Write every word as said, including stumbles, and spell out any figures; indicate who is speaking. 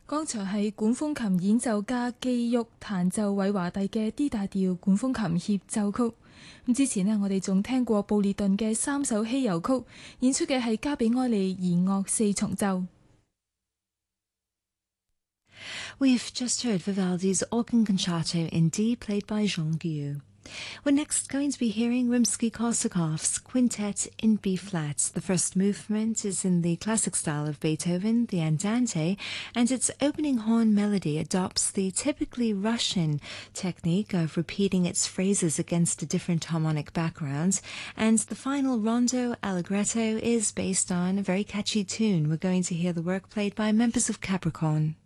Speaker 1: 剛才係管風琴演奏家基旭彈奏韋華第嘅 D 大調管風琴協奏曲。咁之前呢，我哋仲聽過布列頓嘅三首稀有曲，演出嘅係加比埃利弦樂四重奏。
Speaker 2: We've just heard Vivaldi's Organ Concerto in D, played by Jean Guillou. We're next going to be hearing Rimsky-Korsakov's Quintet in B-flat. The first movement is in the classic style of Beethoven, the Andante, and its opening horn melody adopts the typically Russian technique of repeating its phrases against a different harmonic background, and the final rondo allegretto is based on a very catchy tune. We're going to hear the work played by members of Capricorn.